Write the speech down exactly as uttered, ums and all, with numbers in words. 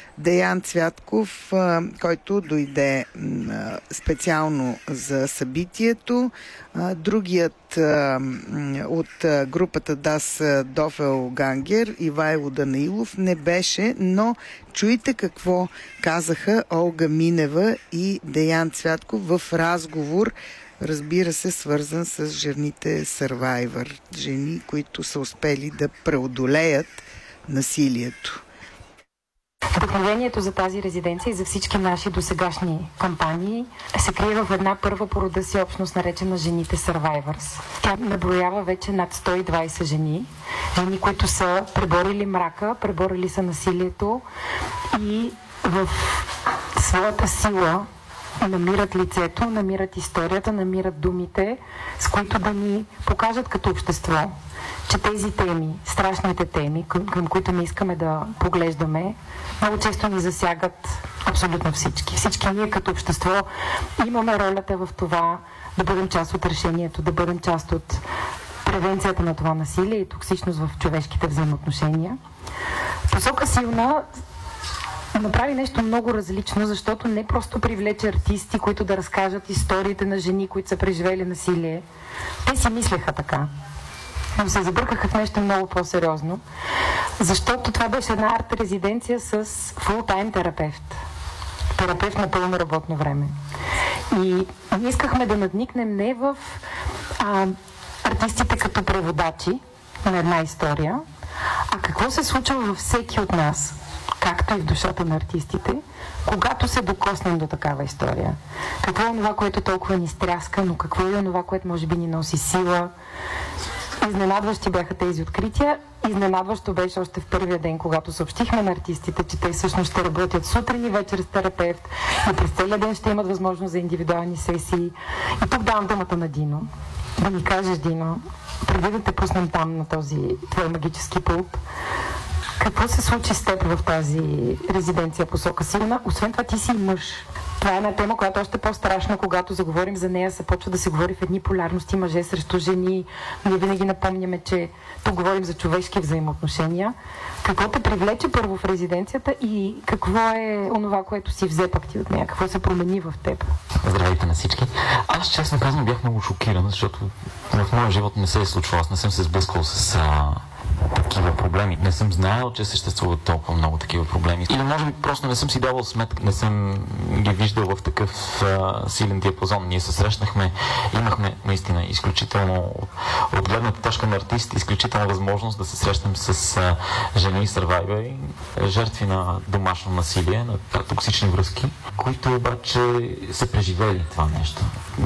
Деян Цвятков, който дойде специално за събитието. Другият от групата Das Doppelganger, Ивайло Данаилов, не беше, но чуйте какво казаха Олга Минева и Деян Цвятков в разговор, разбира се, свързан с жените Survivor. Жени, които са успели да преодолеят насилието. Вдъхновението за тази резиденция и за всички наши досегашни кампании се крие в една първа по рода си общност, наречена Жените Survivors. Тя наброява вече над сто и двайсет жени. Жени, които са преборили мрака, преборили са насилието и в своята сила намират лицето, намират историята, намират думите, с които да ни покажат като общество, че тези теми, страшните теми, към, към които не искаме да поглеждаме, много често ни засягат абсолютно всички. Всички ние като общество имаме ролята в това да бъдем част от решението, да бъдем част от превенцията на това насилие и токсичност в човешките взаимоотношения. Посока силна направи нещо много различно, защото не просто привлече артисти, които да разкажат историите на жени, които са преживели насилие. Те си мислеха така, но се забъркаха в нещо много по-сериозно, защото това беше една арт-резиденция с фултайм терапевт. Терапевт на пълно работно време. И ние искахме да надникнем не в а, артистите като преводачи на една история, а какво се случва във всеки от нас, както и в душата на артистите, когато се докоснем до такава история. Какво е това, което толкова ни стряска, но какво е това, което може би ни носи сила. Изненадващи бяха тези открития. Изненадващо беше още в първия ден, когато съобщихме на артистите, че те всъщност ще работят сутрин и вечер с терапевт и през целия ден ще имат възможност за индивидуални сесии. И тук давам думата на Дино. Да ни кажеш, Дино, преди да те пуснем там на този твой магически пулт, какво се случи с теб в тази резиденция Посока силна? Освен това, ти си мъж. Това е една тема, която още по-страшна, когато заговорим за нея, се почва да се говори в едни полярности, мъже срещу жени. Ние винаги напомняме, че тук говорим за човешки взаимоотношения. Какво те привлече първо в резиденцията и какво е онова, което си взе пък ти от нея? Какво се промени в теб? Здравейте на всички. Аз, честно казвам, бях много шокиран, защото в моя живот не се е случвало. Аз не съм се сблъскал с а, такива проблеми. Не съм знаел, че съществуват толкова много такива проблеми. Или може би просто не съм си давал сметка, не съм ги виждал в такъв а, силен диапазон. Ние се срещнахме, имахме наистина изключително, от гледната точка на артист, изключителна възможност да се срещнем с а, жени сървайвъри, жертви на домашно насилие, на токсични връзки, които обаче са преживели това нещо.